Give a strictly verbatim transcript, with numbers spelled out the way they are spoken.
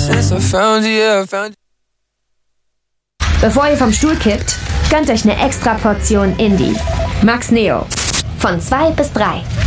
Bevor ihr vom Stuhl kippt, gönnt euch eine extra Portion Indie. Max Neo. Von zwei bis drei.